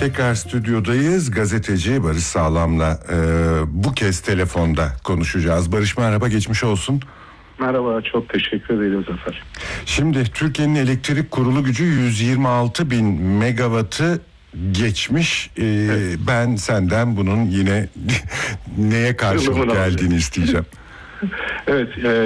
Tekrar stüdyodayız. Gazeteci Barış Sağlam'la bu kez telefonda konuşacağız. Barış merhaba, geçmiş olsun. Merhaba, çok teşekkür ederim Zafer. Şimdi Türkiye'nin elektrik kurulu gücü 126 bin megawattı geçmiş. Evet. Ben senden bunun yine neye karşılık geldiğini isteyeceğim. Evet,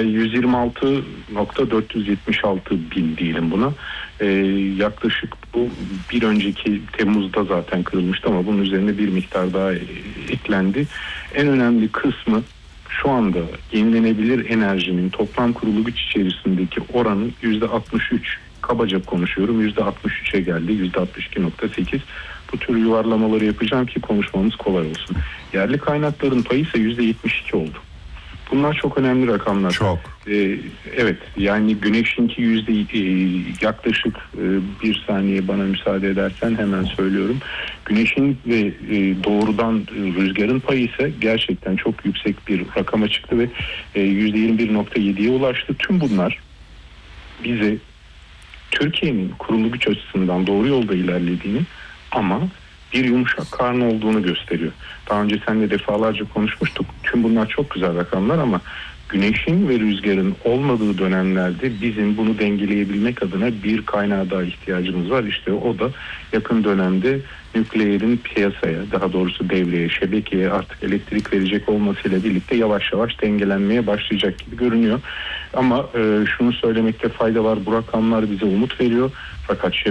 126.476 bin diyelim buna. Yaklaşık bu bir önceki Temmuz'da zaten kırılmıştı ama bunun üzerine bir miktar daha eklendi. En önemli kısmı şu anda yenilenebilir enerjinin toplam kurulu güç içerisindeki oranı %63. Kabaca konuşuyorum, %63'e geldi, %62.8. Bu tür yuvarlamaları yapacağım ki konuşmamız kolay olsun. Yerli kaynakların payı ise %72 oldu. Bunlar çok önemli rakamlar. Çok. Evet, yani güneşinki yaklaşık bir saniye bana müsaade edersen hemen söylüyorum. Güneşin ve doğrudan rüzgarın payı ise gerçekten çok yüksek bir rakama çıktı ve %21.7'ye ulaştı. Tüm bunlar bize Türkiye'nin kurulu güç açısından doğru yolda ilerlediğini ama bir yumuşak karnı olduğunu gösteriyor. Daha önce seninle defalarca konuşmuştuk. Tüm bunlar çok güzel rakamlar ama güneşin ve rüzgarın olmadığı dönemlerde bizim bunu dengeleyebilmek adına bir kaynağa daha ihtiyacımız var. İşte o da yakın dönemde nükleerin piyasaya, daha doğrusu devreye, şebekeye artık elektrik verecek olmasıyla birlikte yavaş yavaş dengelenmeye başlayacak gibi görünüyor. Ama şunu söylemekte fayda var. Bu rakamlar bize umut veriyor. Fakat